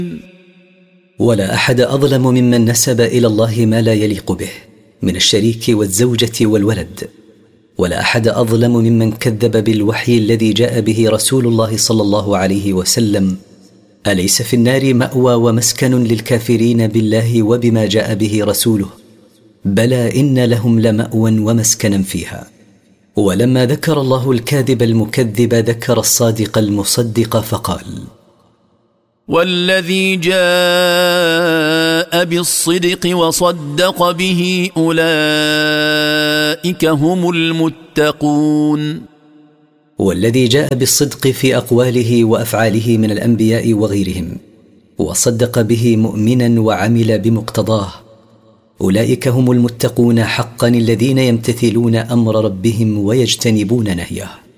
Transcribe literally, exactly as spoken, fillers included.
ولا أحد أظلم ممن نسب إلى الله ما لا يليق به من الشريك والزوجة والولد، ولا أحد أظلم ممن كذب بالوحي الذي جاء به رسول الله صلى الله عليه وسلم. أليس في النار مأوى ومسكن للكافرين بالله وبما جاء به رسوله؟ بلى إن لهم لمأوى ومسكنا فيها. ولما ذكر الله الكاذب المكذب ذكر الصادق المصدق فقال: والذي جاء بالصدق وصدق به أولئك هم المتقون. والذي جاء بالصدق في أقواله وأفعاله من الأنبياء وغيرهم وصدق به مؤمنا وعمل بمقتضاه، أولئك هم المتقون حقا الذين يمتثلون أمر ربهم ويجتنبون نهيه.